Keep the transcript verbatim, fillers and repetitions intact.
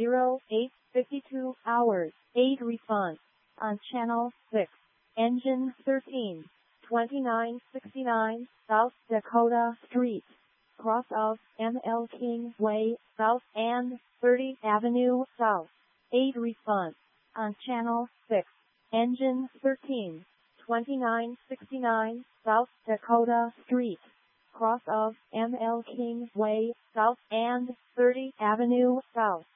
zero eight fifty-two hours. eight refund. On Channel six. Engine thirteen. twenty-nine sixty-nine South Dakota Street. Cross of M L King Way South and thirtieth Avenue South. eight refund. On Channel six. Engine thirteen. twenty-nine sixty-nine South Dakota Street. Cross of M L King Way South and thirtieth Avenue South.